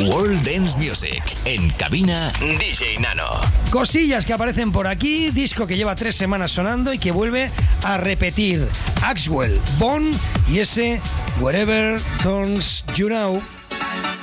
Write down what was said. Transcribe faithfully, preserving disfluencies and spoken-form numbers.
World Dance Music. En cabina, D J Nano. Cosillas que aparecen por aquí. Disco que lleva tres semanas sonando y que vuelve a repetir. Axwell, Bone y ese Wherever Turns You Now.